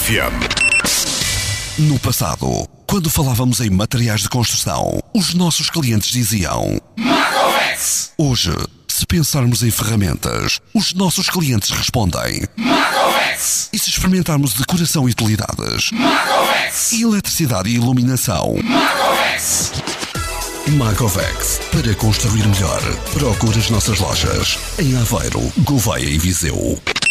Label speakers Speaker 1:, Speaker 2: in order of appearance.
Speaker 1: FM.
Speaker 2: No passado, quando falávamos em materiais de construção, os nossos clientes diziam
Speaker 1: Macovex.
Speaker 2: Hoje, se pensarmos em ferramentas, os nossos clientes respondem
Speaker 1: Macovex.
Speaker 2: E se experimentarmos decoração e utilidades,
Speaker 1: Macovex.
Speaker 2: eletricidade e iluminação,
Speaker 1: Macovex.
Speaker 2: Macovex. Para construir melhor, procure as nossas lojas em Aveiro, Gouveia e Viseu.